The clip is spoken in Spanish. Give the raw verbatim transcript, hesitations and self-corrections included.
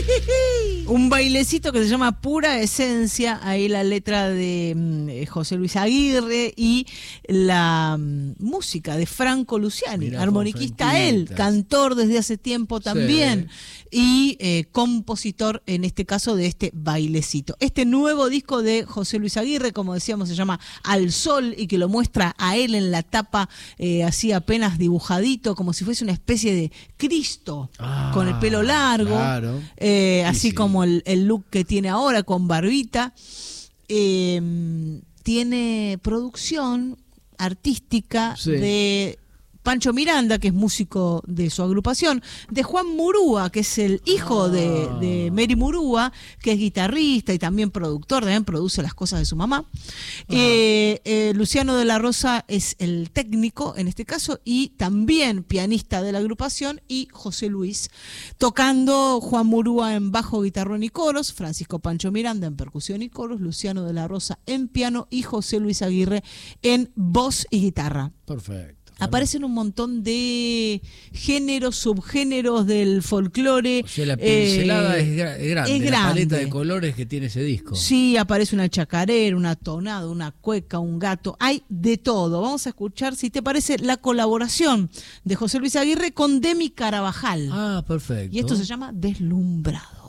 Un bailecito que se llama Pura Esencia, ahí la letra de mm, José Luis Aguirre y la mm, música de Franco Luciani, Mirá, armoniquista él, cantor desde hace tiempo también, sí. y eh, compositor en este caso de este bailecito. Este nuevo disco de José Luis Aguirre, como decíamos, se llama Al Sol y que lo muestra a él en la tapa eh, así apenas dibujadito, como si fuese una especie de Cristo ah, con el pelo largo, claro. eh, sí, así sí. como el, el look que tiene ahora con barbita. Eh, tiene producción artística sí. de Pancho Miranda, que es músico de su agrupación, de Juan Murúa, que es el hijo ah. de, de Mary Murúa, que es guitarrista y también productor, también produce las cosas de su mamá. Eh, eh, Luciano de la Rosa es el técnico en este caso y también pianista de la agrupación, y José Luis tocando, Juan Murúa en bajo, guitarrón y coros, Francisco Pancho Miranda en percusión y coros, Luciano de la Rosa en piano y José Luis Aguirre en voz y guitarra. Perfecto. Aparecen un montón de géneros, subgéneros del folclore. O sea, la pincelada eh, es, gra- es grande, es la grande. paleta de colores que tiene ese disco. Sí, aparece una chacarera, una tonada, una cueca, un gato, hay de todo. Vamos a escuchar, si te parece, la colaboración de José Luis Aguirre con Demi Carabajal. Ah, perfecto. Y esto se llama Deslumbrado.